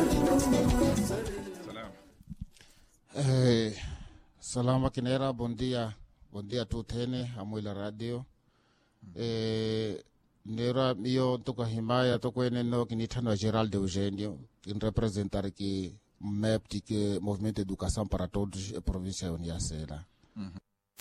Salama Kinera, bom dia a tutene amuila radio. Nera mio toka himaya toko eneno kinitano Geraldo Eugenio, que representar aqui MEP que Movimento de Educação para Todos, província Uniacera.